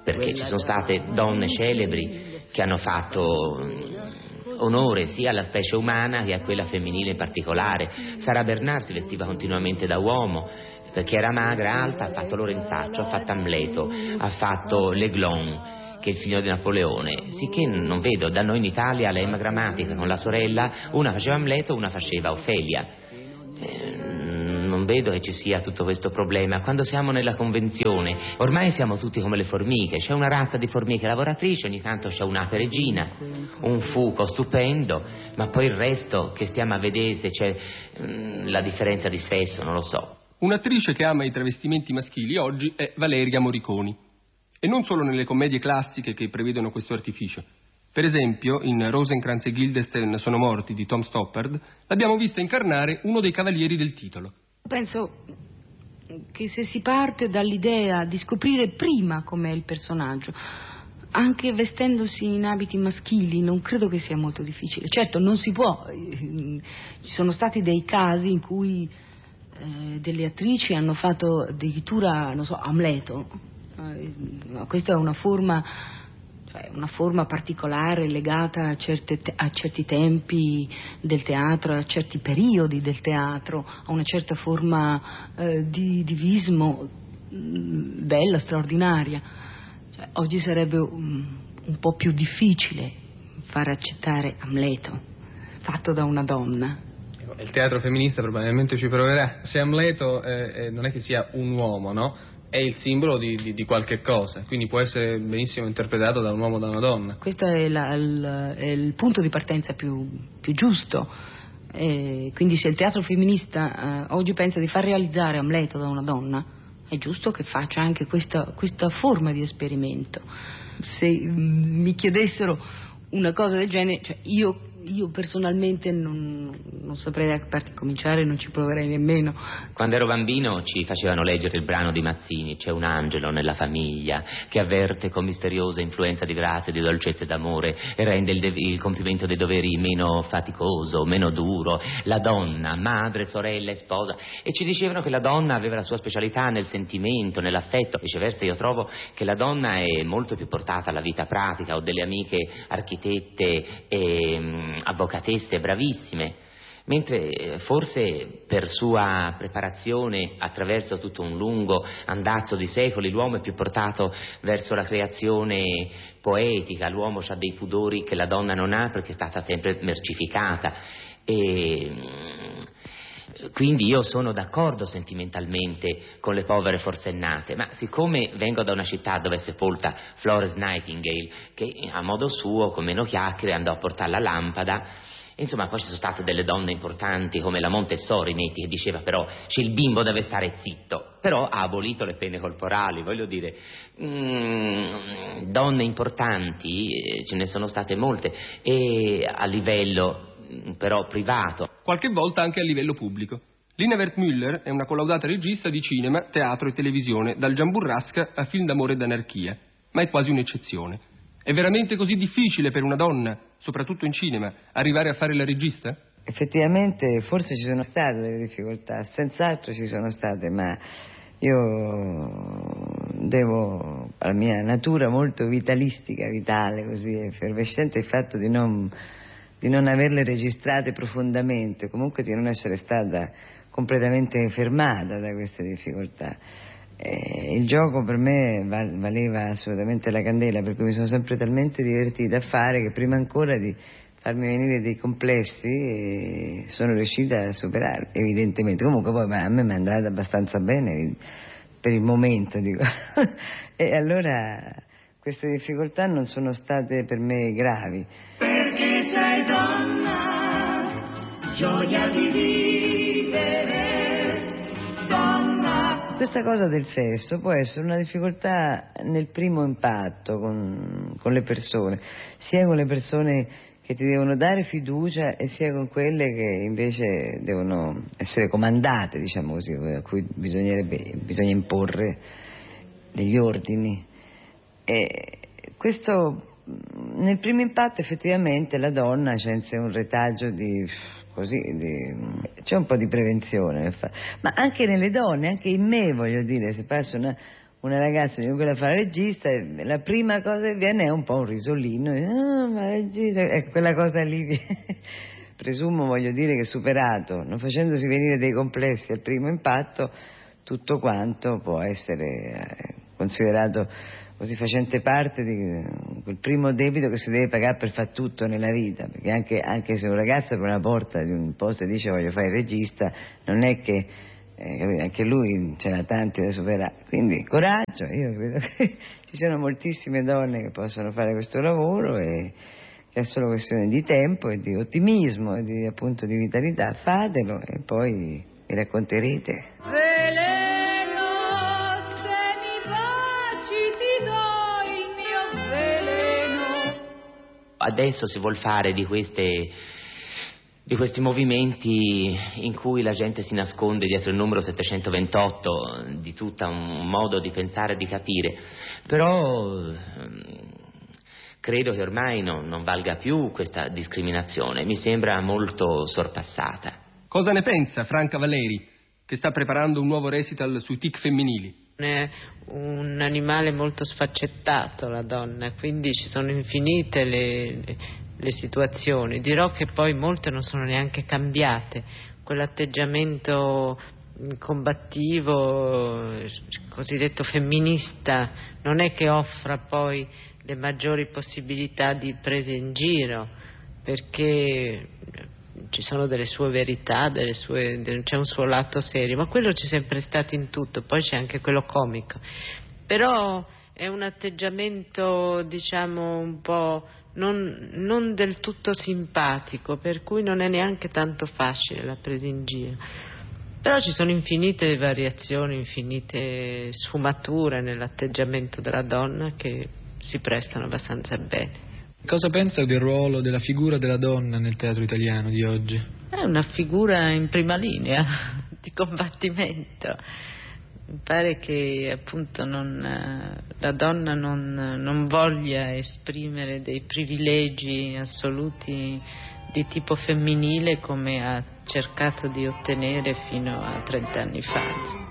perché ci sono state donne celebri che hanno fatto onore sia alla specie umana che a quella femminile in particolare. Sara Bernard si vestiva continuamente da uomo perché era magra, alta, ha fatto Lorenzaccio, ha fatto Amleto, ha fatto l'Aiglon, che è il figlio di Napoleone, sicché non vedo, da noi in Italia l'Emma Grammatica con la sorella, una faceva Amleto, una faceva Ofelia. Non vedo che ci sia tutto questo problema. Quando siamo nella convenzione, ormai siamo tutti come le formiche, c'è una razza di formiche lavoratrici, ogni tanto c'è un'ape regina, un fuco stupendo, ma poi il resto che stiamo a vedere se c'è la differenza di sesso, non lo so. Un'attrice che ama i travestimenti maschili oggi è Valeria Moriconi. E non solo nelle commedie classiche che prevedono questo artificio. Per esempio, in Rosencrantz e Guildenstern sono morti di Tom Stoppard, l'abbiamo vista incarnare uno dei cavalieri del titolo. Penso che se si parte dall'idea di scoprire prima com'è il personaggio, anche vestendosi in abiti maschili, non credo che sia molto difficile. Certo, non si può. Ci sono stati dei casi in cui delle attrici hanno fatto addirittura, non so, Amleto. Questa è una forma particolare legata a certi tempi del teatro, a certi periodi del teatro, a una certa forma di divismo bella, straordinaria. Cioè, oggi sarebbe un po' più difficile far accettare Amleto fatto da una donna. Il teatro femminista probabilmente ci proverà. Se Amleto non è che sia un uomo, no? È il simbolo di qualche cosa, quindi può essere benissimo interpretato da un uomo o da una donna. Questo è il punto di partenza più giusto. Quindi se il teatro femminista oggi pensa di far realizzare Amleto da una donna, è giusto che faccia anche questa forma di esperimento. Se mi chiedessero una cosa del genere, cioè io personalmente non saprei da che parte cominciare, non ci proverei nemmeno. Quando ero bambino ci facevano leggere il brano di Mazzini, c'è un angelo nella famiglia che avverte con misteriosa influenza di grazia, di dolcezza e d'amore e rende il compimento dei doveri meno faticoso, meno duro, la donna, madre, sorella e sposa, e ci dicevano che la donna aveva la sua specialità nel sentimento, nell'affetto. Viceversa io trovo che la donna è molto più portata alla vita pratica. Ho delle amiche architette e avvocatesse bravissime, mentre forse per sua preparazione attraverso tutto un lungo andazzo di secoli l'uomo è più portato verso la creazione poetica. L'uomo ha dei pudori che la donna non ha perché è stata sempre mercificata, e quindi io sono d'accordo sentimentalmente con le povere forsennate, ma siccome vengo da una città dove è sepolta Florence Nightingale, che a modo suo con meno chiacchiere andò a portare la lampada, insomma poi ci sono state delle donne importanti come la Montessori, metti, che diceva però c'è il bimbo deve stare zitto, però ha abolito le pene corporali. Voglio dire, donne importanti ce ne sono state molte, e a livello però privato. Qualche volta anche a livello pubblico. Lina Wertmüller è una collaudata regista di cinema, teatro e televisione, dal Gian Burrasca a Film d'amore e d'anarchia, ma è quasi un'eccezione. È veramente così difficile per una donna, soprattutto in cinema, arrivare a fare la regista? Effettivamente forse ci sono state delle difficoltà, senz'altro ci sono state, ma io devo alla mia natura molto vitalistica, vitale, così effervescente, il fatto di non averle registrate profondamente, comunque di non essere stata completamente fermata da queste difficoltà. Il gioco per me valeva assolutamente la candela, perché mi sono sempre talmente divertita a fare che prima ancora di farmi venire dei complessi sono riuscita a superarli, evidentemente. Comunque poi a me mi è andata abbastanza bene per il momento, dico. E allora queste difficoltà non sono state per me gravi. Perché sei donna, gioia di vivere, donna. Questa cosa del sesso può essere una difficoltà nel primo impatto con le persone, sia con le persone che ti devono dare fiducia e sia con quelle che invece devono essere comandate, diciamo così, a cui bisogna imporre degli ordini. E questo, nel primo impatto effettivamente la donna c'è in sé un retaggio c'è un po' di prevenzione, ma anche nelle donne, anche in me, voglio dire, se passa una ragazza di quella fa la regista, e la prima cosa che viene è un po' un risolino, ma la regista, ecco, quella cosa lì, presumo, voglio dire, che superato, non facendosi venire dei complessi al primo impatto, tutto quanto può essere considerato così facente parte di quel primo debito che si deve pagare per fare tutto nella vita, perché anche se un ragazzo apre una porta di un posto e dice voglio fare il regista, non è che anche lui c'era tanti da superare, quindi coraggio, io credo che ci siano moltissime donne che possono fare questo lavoro e che è solo questione di tempo e di ottimismo e di, appunto, di vitalità. Fatelo e poi mi racconterete. Veleno, se mi baci ti do il mio veleno. Adesso si vuol fare di questi movimenti in cui la gente si nasconde dietro il numero 728 di tutto un modo di pensare e di capire, però credo che ormai non valga più questa discriminazione, mi sembra molto sorpassata. Cosa ne pensa Franca Valeri, che sta preparando un nuovo recital sui tic femminili? È un animale molto sfaccettato la donna, quindi ci sono infinite le situazioni. Dirò che poi molte non sono neanche cambiate. Quell'atteggiamento combattivo, cosiddetto femminista, non è che offra poi le maggiori possibilità di presa in giro, perché ci sono delle sue verità, c'è un suo lato serio, ma quello c'è sempre stato in tutto, poi c'è anche quello comico. Però è un atteggiamento, diciamo, un po' non del tutto simpatico, per cui non è neanche tanto facile la presa in giro. Però ci sono infinite variazioni, infinite sfumature nell'atteggiamento della donna che si prestano abbastanza bene. Cosa pensa del ruolo della figura della donna nel teatro italiano di oggi? È una figura in prima linea di combattimento. Mi pare che appunto la donna non voglia esprimere dei privilegi assoluti di tipo femminile come ha cercato di ottenere fino a 30 anni fa.